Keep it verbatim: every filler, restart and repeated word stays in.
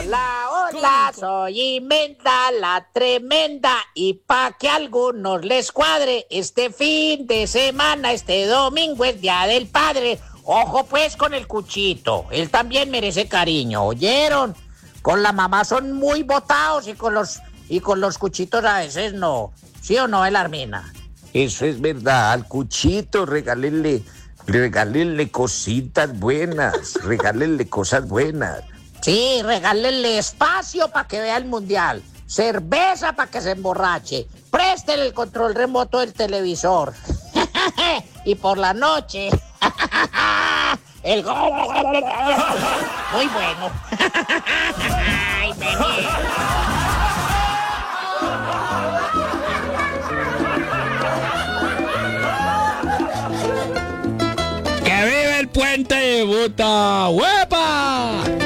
Hola, hola, soy Inventa la Tremenda y pa' que a algunos les cuadre, este fin de semana, este domingo es Día del Padre. Ojo pues con el Cuchito, él también merece cariño, ¿oyeron? Con la mamá son muy botados y con los, y con los Cuchitos a veces no. ¿Sí o no, Elarmina? Eso es verdad, al Cuchito regálenle, regálenle cositas buenas, regálenle cosas buenas. Sí, regálenle espacio para que vea el mundial, cerveza para que se emborrache, préstele el control remoto del televisor y por la noche el gol. Muy bueno. Ay, vení. ¡Que vive el puente de Buta! ¡Huepa!